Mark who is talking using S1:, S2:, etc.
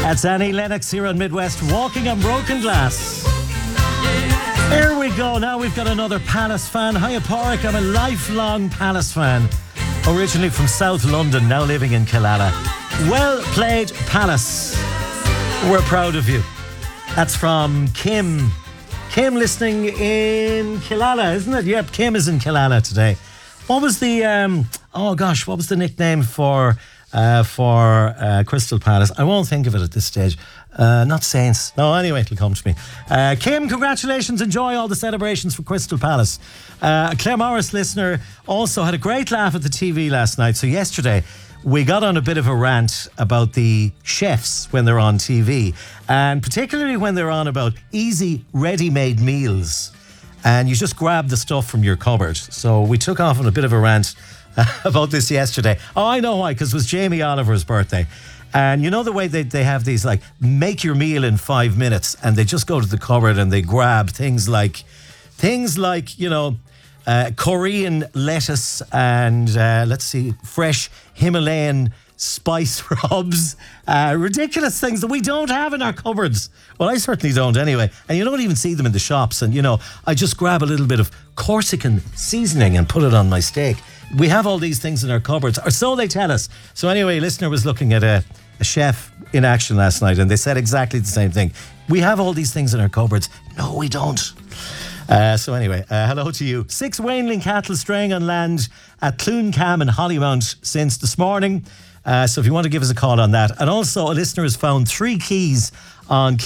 S1: That's Annie Lennox here on Midwest, Walking on Broken Glass. Here we go. Now we've got another Palace fan. Hiya, Pádraig. I'm a lifelong Palace fan. Originally from South London, now living in Killala. Well played, Palace. We're proud of you. That's from Kim. Kim listening in Killala, isn't it? Yep, Kim is in Killala today. What was the, what was the nickname for Crystal Palace? I won't think of it at this stage. Not Saints. No, anyway, it'll come to me. Kim, congratulations. Enjoy all the celebrations for Crystal Palace. A Claire Morris listener also had a great laugh at the TV last night. So yesterday, we got on a bit of a rant about the chefs when they're on TV, and particularly when they're on about easy, ready-made meals. And you just grab the stuff from your cupboard. So we took off on a bit of a rant about this yesterday. Oh, I know why, because it was Jamie Oliver's birthday. And you know the way they have these, like, make your meal in 5 minutes, and they just go to the cupboard and they grab things like, Korean lettuce and, fresh Himalayan spice rubs. Ridiculous things that we don't have in our cupboards. Well, I certainly don't anyway. And you don't even see them in the shops. And, I just grab a little bit of Corsican seasoning and put it on my steak. We have all these things in our cupboards, or so they tell us. So anyway, a listener was looking at a chef in action last night, and they said exactly the same thing. We have all these things in our cupboards. No, we don't. So anyway, hello to you. 6 weanling cattle straying on land at Cluncam and Hollymount since this morning. So if you want to give us a call on that. And also, a listener has found 3 keys on